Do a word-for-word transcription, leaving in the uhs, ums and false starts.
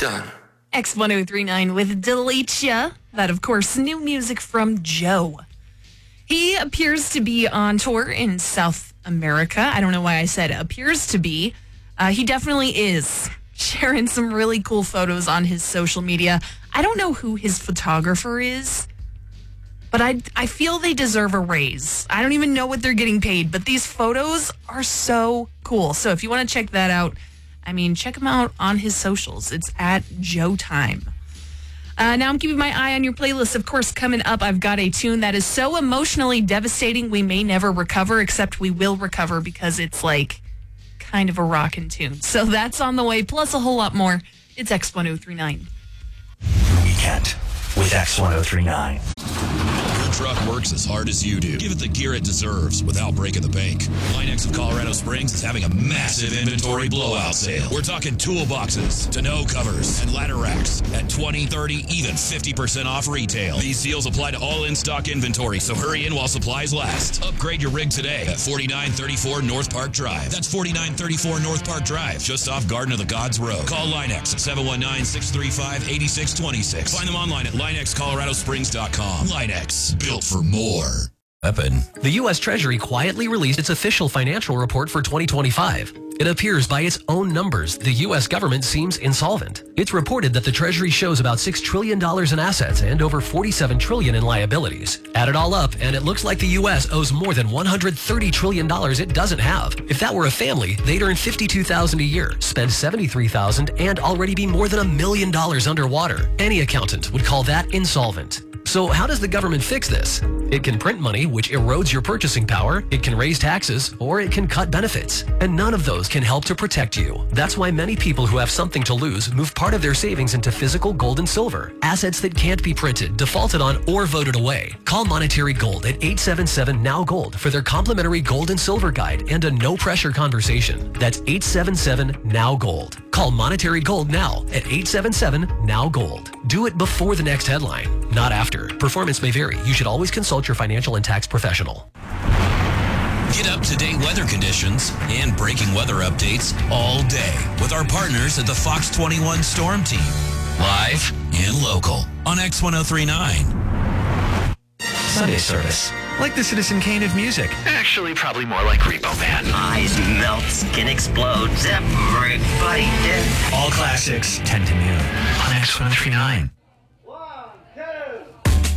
Done. X one oh three nine with Delete Ya. That, of course, new music from Joe. He appears to be on tour in South America. I don't know why I said appears to be. Uh, he definitely is. Sharing some really cool photos on his social media. I don't know who his photographer is, but I, I feel they deserve a raise. I don't even know what they're getting paid, but these photos are so cool. So if you want to check that out, I mean, check him out on his socials. It's at Joe Time. Uh, now I'm keeping my eye on your playlist. Of course, coming up, I've got a tune that is so emotionally devastating we may never recover, except we will recover because it's like kind of a rockin' tune. So that's on the way, plus a whole lot more. It's X one oh three nine. Weekend with X one oh three nine. Your truck works as hard as you do. Give it the gear it deserves without breaking the bank. Linex of Colorado Springs is having a massive inventory blowout sale. We're talking toolboxes, tonneau covers, and ladder racks at twenty, thirty, even fifty percent off retail. These deals apply to all in-stock inventory, so hurry in while supplies last. Upgrade your rig today at forty-nine thirty-four North Park Drive. That's forty-nine thirty-four North Park Drive, just off Garden of the Gods Road. Call Linex at seven one nine, six three five, eight six two six. Find them online at Linex Colorado Springs dot com. Linex, built for more. Weapon. The U S Treasury quietly released its official financial report for twenty twenty-five. It appears by its own numbers, the U S government seems insolvent. It's reported that the Treasury shows about six trillion dollars in assets and over forty-seven trillion dollars in liabilities. Add it all up, and it looks like the U S owes more than one hundred thirty trillion dollars it doesn't have. If that were a family, they'd earn fifty-two thousand dollars a year, spend seventy-three thousand dollars, and already be more than a million dollars underwater. Any accountant would call that insolvent. So how does the government fix this? It can print money, which erodes your purchasing power, it can raise taxes, or it can cut benefits. And none of those can help to protect you. That's why many people who have something to lose move part of their savings into physical gold and silver, assets that can't be printed, defaulted on, or voted away. Call Monetary Gold at eight seven seven, N O W Gold for their complimentary gold and silver guide and a no-pressure conversation. That's eight seven seven, N O W Gold. Call Monetary Gold now at eight seven seven, N O W Gold. Do it before the next headline, not after. Performance may vary. You should always consult your financial and tax professional. Get up-to-date weather conditions and breaking weather updates all day with our partners at the Fox twenty-one Storm Team. Live and local on X one oh three nine. Sunday service. Like the Citizen Kane of music. Actually, probably more like Repo Man. Eyes melt, skin explodes, everybody dead. All classics, ten to noon on X one oh three nine.